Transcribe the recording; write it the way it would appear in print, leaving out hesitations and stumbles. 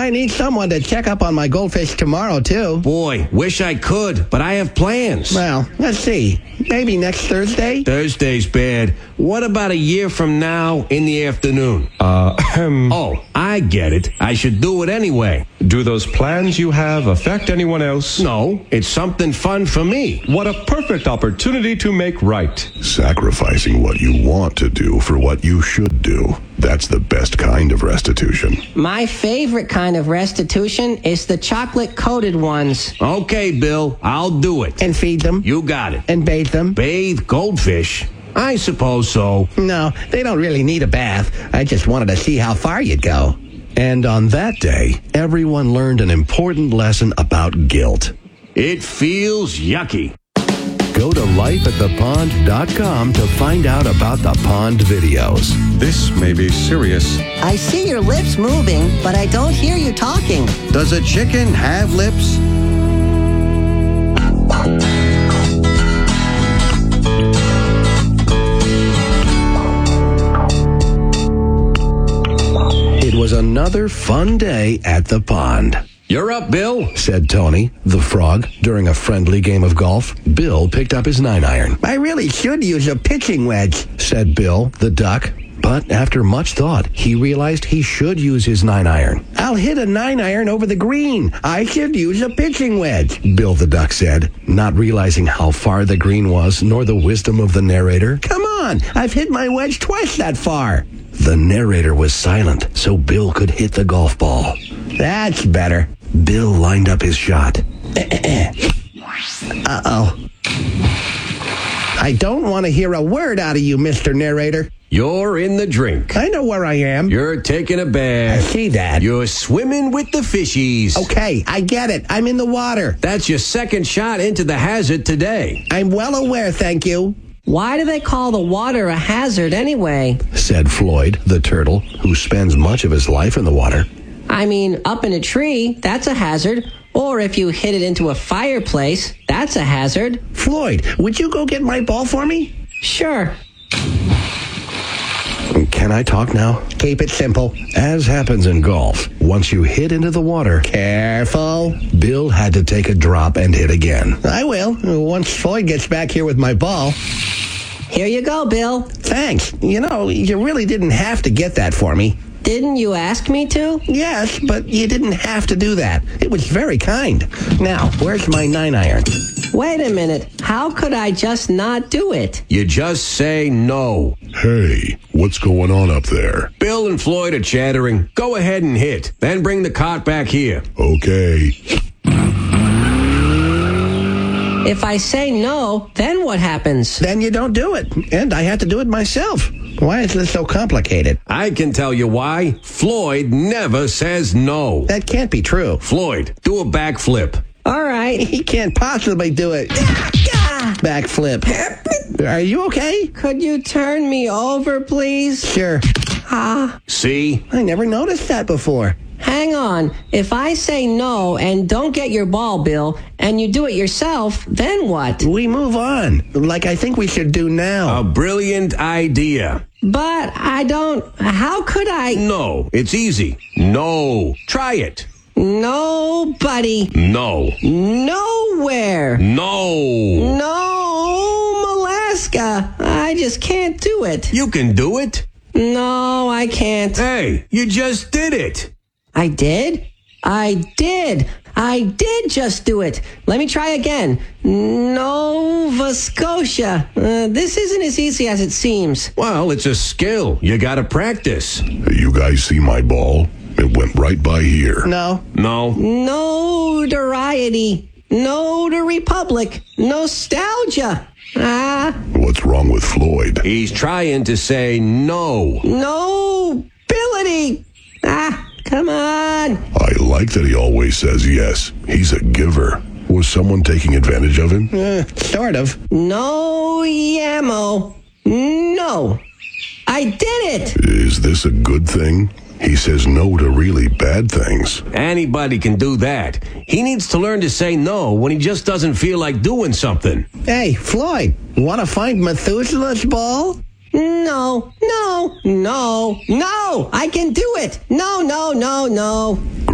I need someone to check up on my goldfish tomorrow, too. Boy, wish I could, but I have plans. Well, let's see. Maybe next Thursday? Thursday's bad. What about a year from now in the afternoon? Oh, I get it. I should do it anyway. Do those plans you have affect anyone else? No, it's something fun for me. What a perfect opportunity to make right. Sacrificing what you want to do for what you should do. That's the best kind of restitution. My favorite kind of restitution is the chocolate-coated ones. Okay, Bill, I'll do it. And feed them? You got it. And bathe them? Bathe goldfish? I suppose so. No, they don't really need a bath. I just wanted to see how far you'd go. And on that day, everyone learned an important lesson about guilt. It feels yucky. Go to lifeatthepond.com to find out about the pond videos. This may be serious. I see your lips moving, but I don't hear you talking. Does a chicken have lips? It was another fun day at the pond. You're up, Bill, said Tony, the frog, during a friendly game of golf. Bill picked up his 9-iron. I really should use a pitching wedge, said Bill, the duck. But after much thought, he realized he should use his 9-iron. I'll hit a 9-iron over the green. I should use a pitching wedge, Bill the duck said, not realizing how far the green was, nor the wisdom of the narrator. Come on, I've hit my wedge twice that far. The narrator was silent, so Bill could hit the golf ball. That's better. Bill lined up his shot. Uh-oh. I don't want to hear a word out of you, Mr. Narrator. You're in the drink. I know where I am. You're taking a bath. I see that. You're swimming with the fishies. Okay, I get it. I'm in the water. That's your second shot into the hazard today. I'm well aware, thank you. Why do they call the water a hazard anyway? Said Floyd, the turtle, who spends much of his life in the water. I mean, up in a tree, that's a hazard. Or if you hit it into a fireplace, that's a hazard. Floyd, would you go get my ball for me? Sure. Can I talk now? Keep it simple. As happens in golf, once you hit into the water... Careful. Bill had to take a drop and hit again. I will, once Floyd gets back here with my ball. Here you go, Bill. Thanks. You know, you really didn't have to get that for me. Didn't you ask me to? Yes, but you didn't have to do that. It was very kind. Now, where's my 9-iron? Wait a minute. How could I just not do it? You just say no. Hey, what's going on up there? Bill and Floyd are chattering. Go ahead and hit. Then bring the cart back here. Okay. If I say no, then what happens? Then you don't do it. And I had to do it myself. Why is this so complicated? I can tell you why. Floyd never says no. That can't be true. Floyd, do a backflip. All right. He can't possibly do it. Backflip. Are you okay? Could you turn me over, please? Sure. See? I never noticed that before. Hang on. If I say no and don't get your ball, Bill, and you do it yourself, then what? We move on, like I think we should do now. A brilliant idea. But I don't... How could I... No, it's easy. No. Try it. No, buddy. No. Nowhere. No. No, Alaska. I just can't do it. You can do it. No, I can't. Hey, you just did it. I did? I did just do it. Let me try again. Nova Scotia. This isn't as easy as it seems. Well, it's a skill. You gotta practice. You guys see my ball? It went right by here. No. No. Notoriety. No to Republic. Nostalgia. What's wrong with Floyd? He's trying to say no. Nobility. Come on. I like that he always says yes. He's a giver. Was someone taking advantage of him? Sort of. No yammo. No. I did it. Is this a good thing? He says no to really bad things. Anybody can do that. He needs to learn to say no when he just doesn't feel like doing something. Hey, Floyd, want to find Methuselah's ball? No. I can do it. No.